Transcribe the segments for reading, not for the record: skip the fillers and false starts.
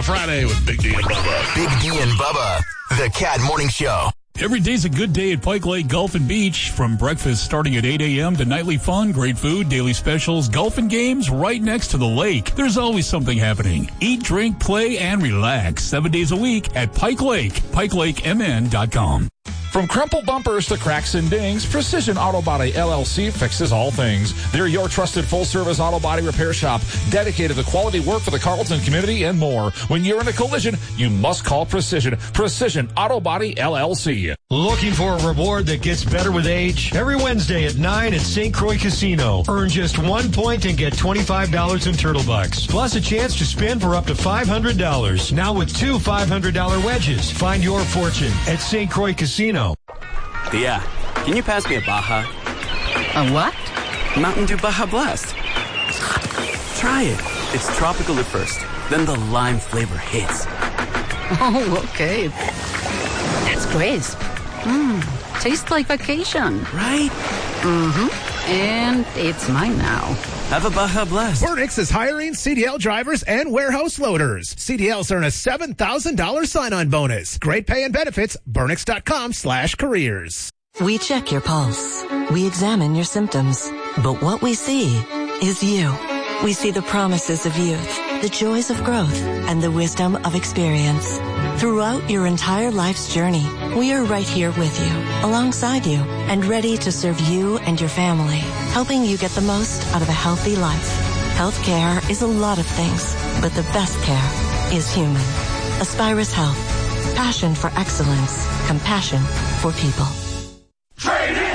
a Friday with Big D and Bubba. Big D and Bubba, the Cat Morning Show. Every day's a good day at Pike Lake Golf and Beach. From breakfast starting at 8 a.m. to nightly fun, great food, daily specials, golf and games right next to the lake. There's always something happening. Eat, drink, play, and relax 7 days a week at Pike Lake. PikeLakeMN.com. From crumpled bumpers to cracks and dings, Precision Auto Body LLC fixes all things. They're your trusted full-service auto body repair shop, dedicated to quality work for the Carlton community and more. When you're in a collision, you must call Precision. Precision Auto Body LLC. Looking for a reward that gets better with age? Every Wednesday at 9 at St. Croix Casino. Earn just 1 point and get $25 in Turtle Bucks. Plus a chance to spin for up to $500. Now with 2 $500 wedges. Find your fortune at St. Croix Casino. Tia, can you pass me a Baja? A what? Mountain Dew Baja Blast. Try it. It's tropical at first, then the lime flavor hits. Oh, okay. That's crisp. Tastes like vacation. Right? Mm-hmm. And it's mine now. Have a Baja Blast. Burnix is hiring CDL drivers and warehouse loaders. CDLs earn a $7,000 sign-on bonus. Great pay and benefits. Burnix.com/careers. We check your pulse. We examine your symptoms. But what we see is you. We see the promises of youth, the joys of growth, and the wisdom of experience. Throughout your entire life's journey, we are right here with you, alongside you, and ready to serve you and your family, helping you get the most out of a healthy life. Healthcare is a lot of things, but the best care is human. Aspirus Health. Passion for excellence. Compassion for people. Trade in!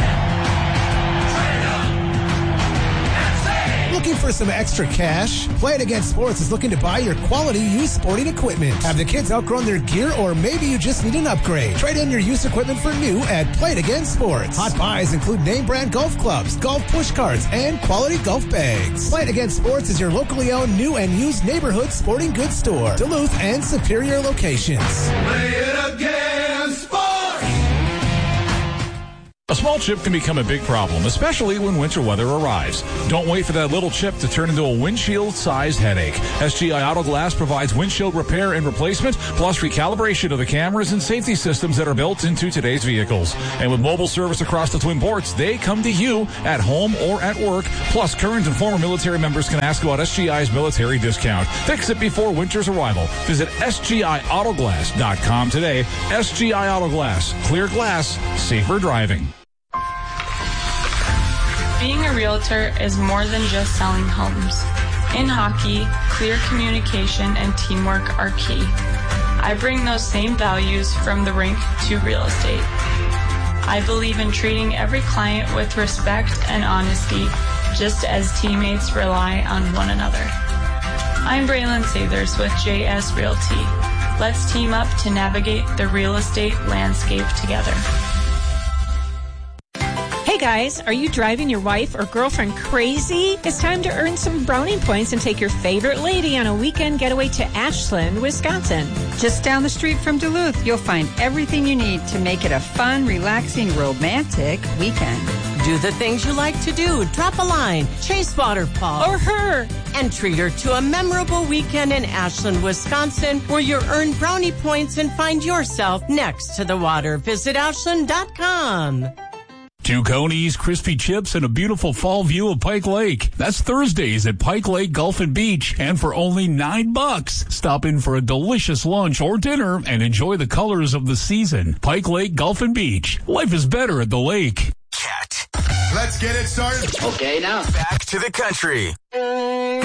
Looking for some extra cash? Play It Again Sports is looking to buy your quality used sporting equipment. Have the kids outgrown their gear, or maybe you just need an upgrade? Trade in your used equipment for new at Play It Again Sports. Hot buys include name brand golf clubs, golf push carts, and quality golf bags. Play It Again Sports is your locally owned new and used neighborhood sporting goods store. Duluth and Superior locations. Play It Again Sports. A small chip can become a big problem, especially when winter weather arrives. Don't wait for that little chip to turn into a windshield-sized headache. SGI Auto Glass provides windshield repair and replacement, plus recalibration of the cameras and safety systems that are built into today's vehicles. And with mobile service across the Twin Ports, they come to you at home or at work. Plus, current and former military members can ask about SGI's military discount. Fix it before winter's arrival. Visit SGIAutoglass.com today. SGI Auto Glass. Clear glass, safer driving. Being a realtor is more than just selling homes. In hockey, clear communication and teamwork are key. I bring those same values from the rink to real estate. I believe in treating every client with respect and honesty, just as teammates rely on one another. I'm Braylon Sathers with JS Realty. Let's team up to navigate the real estate landscape together. Hey guys, are you driving your wife or girlfriend crazy? It's time to earn some brownie points and take your favorite lady on a weekend getaway to Ashland, Wisconsin. Just down the street from Duluth, you'll find everything you need to make it a fun, relaxing, romantic weekend. Do the things you like to do. Drop a line, chase waterfalls. Or her. And treat her to a memorable weekend in Ashland, Wisconsin, where you earn brownie points and find yourself next to the water. Visit Ashland.com. 2 conies, crispy chips, and a beautiful fall view of Pike Lake. That's Thursdays at Pike Lake Golf and Beach. And for only $9, stop in for a delicious lunch or dinner and enjoy the colors of the season. Pike Lake Golf and Beach. Life is better at the lake. Cat. Let's get it started. Okay, now. Back to the country.